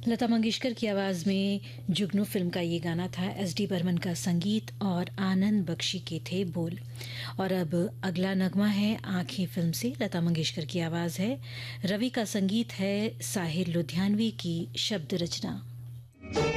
लता मंगेशकर की आवाज़ में जुगनू फिल्म का ये गाना था। एस.डी. बर्मन का संगीत और आनंद बख्शी के थे बोल। और अब अगला नगमा है आंखें फिल्म से। लता मंगेशकर की आवाज़ है, रवि का संगीत है, साहिर लुधियानवी की शब्द रचना।